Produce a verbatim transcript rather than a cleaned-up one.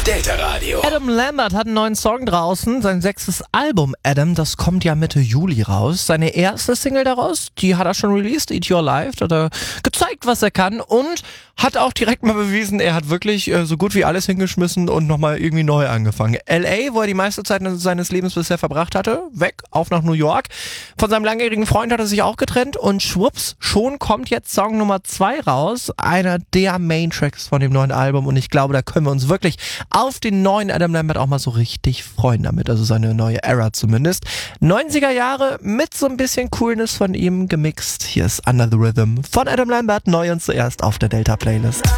Delta Radio. Adam Lambert hat einen neuen Song draußen, sein sechstes Album Adam, das kommt ja Mitte Juli raus. Seine erste Single daraus, die hat er schon released, Eat Your Life, da hat er gezeigt, was er kann und hat auch direkt mal bewiesen, er hat wirklich äh, so gut wie alles hingeschmissen und nochmal irgendwie neu angefangen. L A, wo er die meiste Zeit seines Lebens bisher verbracht hatte, weg, auf nach New York. Von seinem langjährigen Freund hat er sich auch getrennt und schwupps, schon kommt jetzt Song Nummer zwei raus, einer der Main-Tracks von dem neuen Album und ich glaube, da können wir uns wirklich auf den neuen Adam Lambert auch mal so richtig freuen damit, also seine neue Era zumindest. neunziger Jahre mit so ein bisschen Coolness von ihm gemixt. Hier ist Under the Rhythm von Adam Lambert, neu und zuerst auf der Delta Playlist.